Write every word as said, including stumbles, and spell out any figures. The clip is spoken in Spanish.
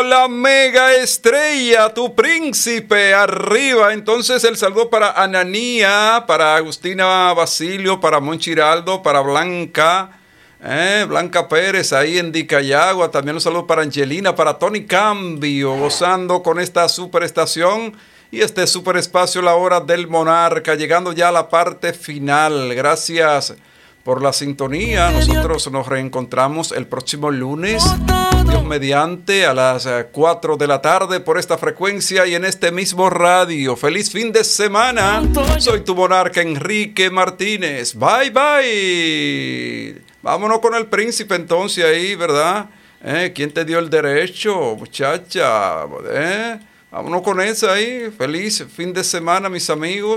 la mega estrella, tu príncipe, arriba. Entonces el saludo para Ananía, para Agustina Basilio, para Monchiraldo, para Blanca, eh, Blanca Pérez, ahí en Dicayagua. También un saludo para Angelina, para Tony Cambio, gozando con esta superestación y este super espacio, la hora del monarca, llegando ya a la parte final. Gracias por la sintonía. Nosotros nos reencontramos el próximo lunes, Dios mediante, a las cuatro de la tarde por esta frecuencia y en este mismo radio. Feliz fin de semana. Soy tu monarca Enrique Martínez. Bye, bye. Vámonos con el príncipe entonces ahí, ¿verdad? ¿Eh? ¿Quién te dio el derecho, muchacha? ¿Eh? Vámonos con eso ahí. Feliz fin de semana, mis amigos.